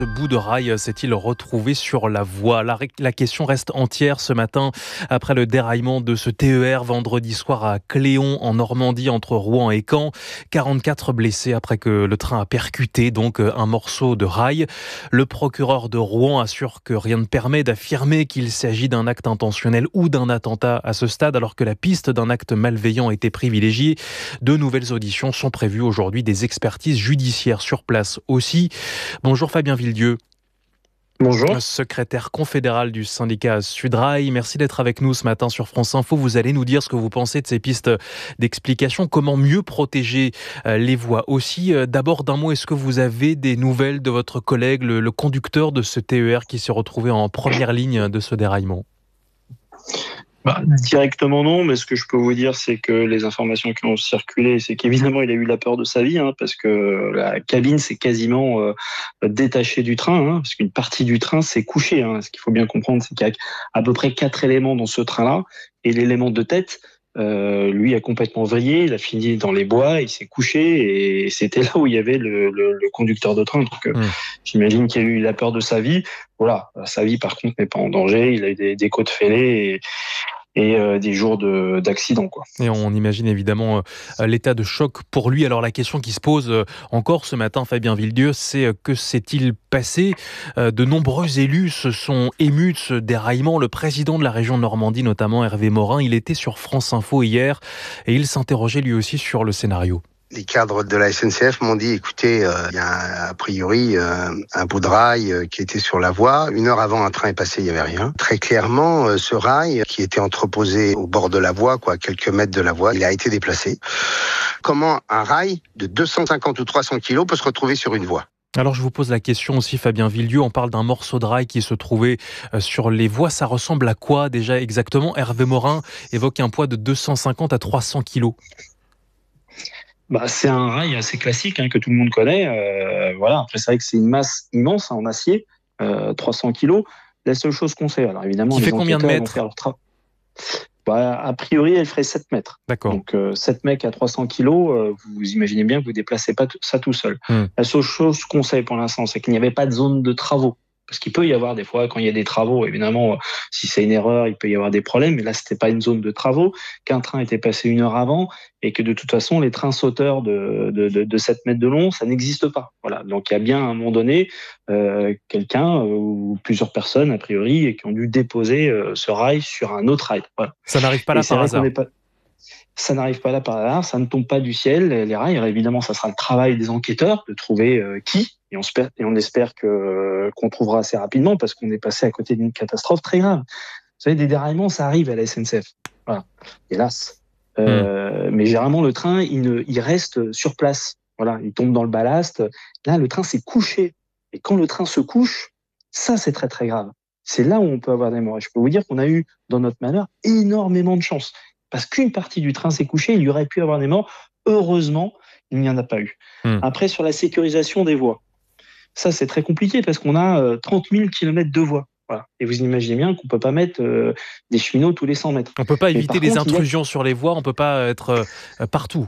Ce bout de rail s'est-il retrouvé sur la voie? La question reste entière ce matin après le déraillement de ce TER vendredi soir à Cléon en Normandie entre Rouen et Caen. 44 blessés après que le train a percuté donc un morceau de rail. Le procureur de Rouen assure que rien ne permet d'affirmer qu'il s'agit d'un acte intentionnel ou d'un attentat à ce stade, alors que la piste d'un acte malveillant était privilégiée. De nouvelles auditions sont prévues aujourd'hui, des expertises judiciaires sur place aussi. Bonjour Fabien Villedieu. Bonjour. Secrétaire confédéral du syndicat Sudrail. Merci d'être avec nous ce matin sur France Info. Vous allez nous dire ce que vous pensez de ces pistes d'explication. Comment mieux protéger les voies aussi. D'abord d'un mot, est-ce que vous avez des nouvelles de votre collègue, le conducteur de ce TER qui s'est retrouvé en première ligne de ce déraillement ? Directement non, mais ce que je peux vous dire, c'est que les informations qui ont circulé, c'est qu'évidemment il a eu la peur de sa vie, parce que la cabine s'est quasiment détachée du train, parce qu'une partie du train s'est couchée. Ce qu'il faut bien comprendre, c'est qu'il y a à peu près 4 éléments dans ce train-là, et l'élément de tête, lui a complètement vrillé, il a fini dans les bois, il s'est couché, et c'était là où il y avait le conducteur de train. Donc j'imagine qu'il a eu la peur de sa vie. Voilà, sa vie par contre n'est pas en danger, il a eu des côtes fêlées et des jours d'accident, quoi. Et on imagine évidemment l'état de choc pour lui. Alors la question qui se pose encore ce matin, Fabien Villedieu, c'est que s'est-il passé ? De nombreux élus se sont émus de ce déraillement. Le président de la région Normandie, notamment Hervé Morin, il était sur France Info hier et il s'interrogeait lui aussi sur le scénario. Les cadres de la SNCF m'ont dit, écoutez, il y a a priori un bout de rail qui était sur la voie. 1 heure avant, un train est passé, il n'y avait rien. Très clairement, ce rail qui était entreposé au bord de la voie, à quelques mètres de la voie, il a été déplacé. Comment un rail de 250 ou 300 kilos peut se retrouver sur une voie ? Alors je vous pose la question aussi, Fabien Villedieu, on parle d'un morceau de rail qui se trouvait sur les voies. Ça ressemble à quoi déjà exactement ? Hervé Morin évoque un poids de 250 à 300 kilos. C'est un rail assez classique, que tout le monde connaît. Après, c'est vrai que c'est une masse immense en acier, 300 kilos. La seule chose qu'on sait, alors évidemment, qui fait combien de mètres ? A priori, elle ferait 7 mètres. D'accord. Donc 7 mecs à 300 kilos, vous imaginez bien que vous ne déplacez pas ça tout seul. La seule chose qu'on sait pour l'instant, c'est qu'il n'y avait pas de zone de travaux. Parce qu'il peut y avoir des fois, quand il y a des travaux, évidemment, si c'est une erreur, il peut y avoir des problèmes. Mais là, c'était pas une zone de travaux, qu'un train était passé 1 heure avant et que de toute façon, les trains sauteurs de 7 mètres de long, ça n'existe pas. Voilà. Donc, il y a bien à un moment donné quelqu'un ou plusieurs personnes, a priori, qui ont dû déposer ce rail sur un autre rail. Voilà. Ça n'arrive pas là par hasard. Ça n'arrive pas là par hasard, ça ne tombe pas du ciel, les rails. Alors évidemment, ça sera le travail des enquêteurs de trouver qui, et on espère qu'on trouvera assez rapidement parce qu'on est passé à côté d'une catastrophe très grave. Vous savez, des déraillements, ça arrive à la SNCF. Voilà, hélas. Mais généralement, le train, il reste sur place. Voilà, il tombe dans le ballast. Là, le train s'est couché. Et quand le train se couche, ça, c'est très, très grave. C'est là où on peut avoir des morts. Et je peux vous dire qu'on a eu, dans notre malheur, énormément de chance. Parce qu'une partie du train s'est couchée, il y aurait pu avoir des morts. Heureusement, il n'y en a pas eu. Après, sur la sécurisation des voies, ça, c'est très compliqué parce qu'on a 30 000 km de voies. Voilà. Et vous imaginez bien qu'on ne peut pas mettre des cheminots tous les 100 mètres. On ne peut pas éviter les intrusions sur les voies, on ne peut pas être partout.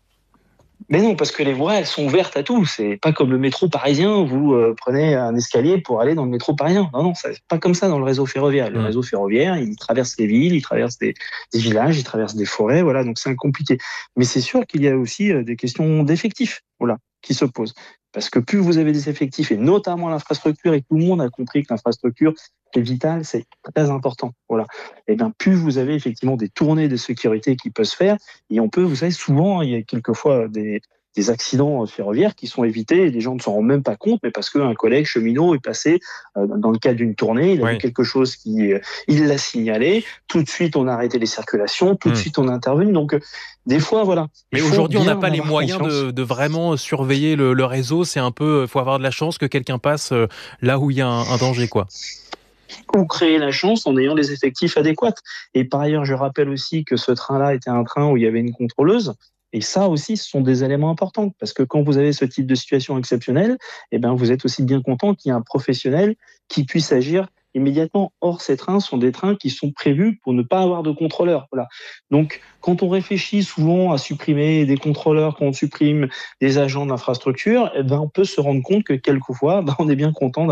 Mais non, parce que les voies, elles sont ouvertes à tout. C'est pas comme le métro parisien, vous prenez un escalier pour aller dans le métro parisien. Non, c'est pas comme ça dans le réseau ferroviaire. Le réseau ferroviaire, il traverse les villes, il traverse des villages, il traverse des forêts, voilà, donc c'est compliqué. Mais c'est sûr qu'il y a aussi des questions d'effectifs, voilà, qui se posent. Parce que plus vous avez des effectifs, et notamment l'infrastructure, et tout le monde a compris que l'infrastructure est vitale, c'est très important. Voilà. Et bien, plus vous avez effectivement des tournées de sécurité qui peuvent se faire, et on peut, vous savez, souvent, il y a quelquefois des accidents ferroviaires qui sont évités et les gens ne s'en rendent même pas compte, mais parce qu'un collègue cheminot est passé dans le cadre d'une tournée, il a vu quelque chose il l'a signalé, tout de suite on a arrêté les circulations, tout de suite on a intervenu. Donc des fois, voilà. Mais aujourd'hui, on n'a pas les moyens de vraiment surveiller le réseau. C'est un peu, faut avoir de la chance que quelqu'un passe là où il y a un danger, quoi. Ou créer la chance en ayant les effectifs adéquats. Et par ailleurs, je rappelle aussi que ce train-là était un train où il y avait une contrôleuse. Et ça aussi, ce sont des éléments importants. Parce que quand vous avez ce type de situation exceptionnelle, vous êtes aussi bien content qu'il y ait un professionnel qui puisse agir immédiatement. Or, ces trains sont des trains qui sont prévus pour ne pas avoir de contrôleurs. Voilà. Donc, quand on réfléchit souvent à supprimer des contrôleurs, quand on supprime des agents d'infrastructure, on peut se rendre compte que quelquefois, on est bien content